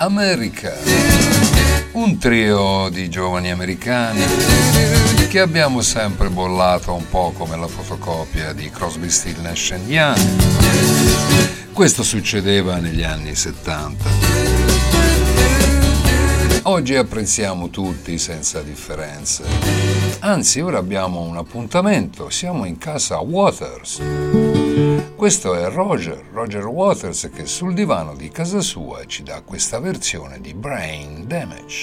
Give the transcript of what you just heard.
America, un trio di giovani americani che abbiamo sempre bollato un po' come la fotocopia di Crosby, Stills, Nash & Young. Questo succedeva negli anni 70. Oggi apprezziamo tutti senza differenze. Anzi, ora abbiamo un appuntamento, siamo in casa Waters. Questo è Roger Waters, che sul divano di casa sua ci dà questa versione di Brain Damage.